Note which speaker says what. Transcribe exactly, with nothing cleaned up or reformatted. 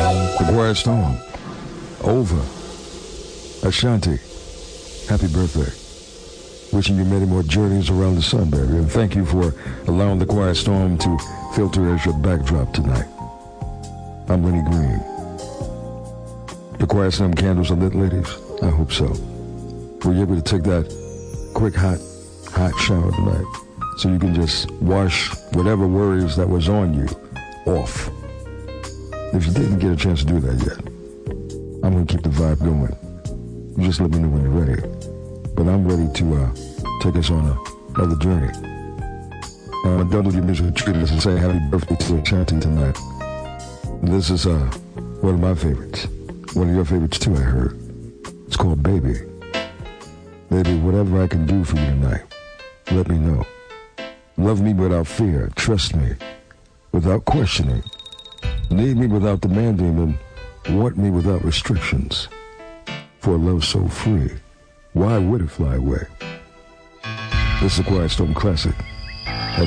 Speaker 1: The Quiet Storm. Over. Ashanti. Happy birthday. Wishing you many more journeys around the sun, baby. And thank you for allowing the Quiet Storm to filter as your backdrop tonight. I'm Rennie Green. The Quiet Storm candles are lit, ladies? I hope so. Were you able to take that quick, hot, hot shower tonight so you can just wash whatever worries that was on you off? If you didn't get a chance to do that yet, I'm going to keep the vibe going. You just let me know when you're ready. But I'm ready to uh, take us on a, another journey. Uh, my daughter give me some treatments and say happy birthday to Ashanti tonight. This is uh, one of my favorites. One of your favorites too, I heard. It's called Baby. Baby, whatever I can do for you tonight, let me know. Love me without fear. Trust me without questioning. Need me without demanding, and want me without restrictions. For a love so free, why would it fly away? This is a Quiet Storm classic.